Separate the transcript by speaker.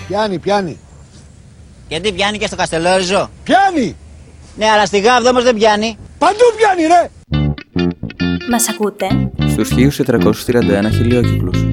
Speaker 1: Πιάνει.
Speaker 2: Γιατί πιάνει και στο Καστελόριζο?
Speaker 1: Πιάνει!
Speaker 2: Ναι, αλλά στη Γάβδο όμως δεν πιάνει.
Speaker 1: Παντού πιάνει, ρε!
Speaker 3: Μας ακούτε?
Speaker 4: Στους 1431 χιλιόκυκλους.